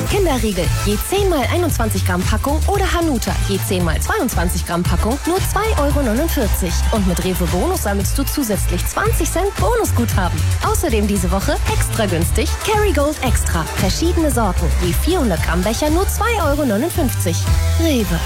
Kinderriegel, je 10 mal 21 Gramm Packung oder Hanuta, je 10 mal 22 Gramm Packung, nur 2,49 €. Und mit Rewe Bonus sammelst du zusätzlich 20 Cent Bonusguthaben. Außerdem diese Woche extra günstig Kerrygold Extra. Verschiedene Sorten, je 400 Gramm Becher nur 2,59 €. Rewe.